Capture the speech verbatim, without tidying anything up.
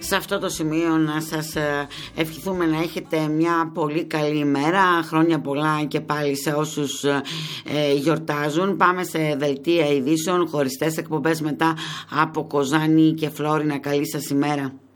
σε αυτό το σημείο να σας ευχηθούμε να έχετε μια πολύ καλή ημέρα, χρόνια πολλά και πάλι σε όσους ε, γιορτάζουν. Πάμε σε δελτία ειδήσεων, χωριστές εκπομπές μετά από Κοζάνη και Φλόρινα. Καλή σας ημέρα.